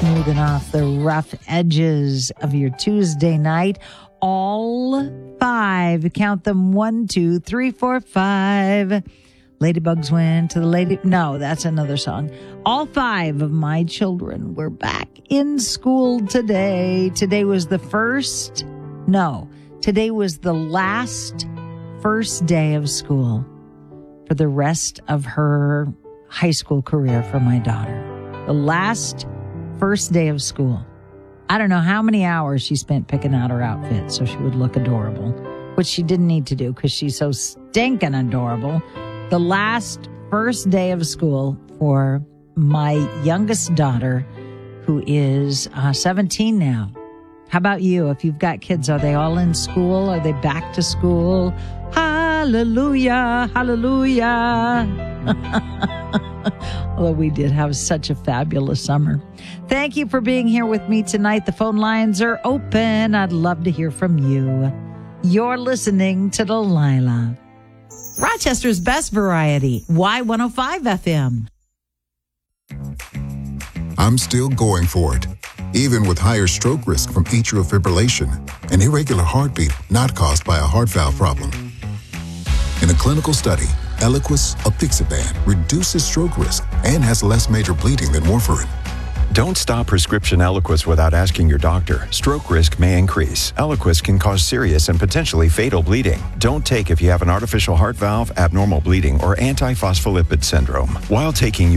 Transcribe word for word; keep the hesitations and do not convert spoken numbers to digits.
smoothing off the rough edges of your Tuesday night. All five, count them, one, two, three, four, five. Ladybugs went to the lady. No, that's another song. All five of my children were back in school today. Today was the first, no, today was the last first day of school for the rest of her high school career for my daughter. The last first day of school. I don't know how many hours she spent picking out her outfit so she would look adorable, which she didn't need to do because she's so stinking adorable. The last first day of school for my youngest daughter, who is uh, seventeen now. How about you? If you've got kids, are they all in school? Are they back to school? Hallelujah, hallelujah. Although we did have such a fabulous summer. Thank you for being here with me tonight. The phone lines are open. I'd love to hear from you. You're listening to Delilah. Rochester's best variety, Y one oh five F M. I'm still going for it, even with higher stroke risk from atrial fibrillation, an irregular heartbeat not caused by a heart valve problem. In a clinical study, Eliquis apixaban reduces stroke risk and has less major bleeding than warfarin. Don't stop prescription Eliquis without asking your doctor. Stroke risk may increase. Eliquis can cause serious and potentially fatal bleeding. Don't take if you have an artificial heart valve, abnormal bleeding, or antiphospholipid syndrome. While taking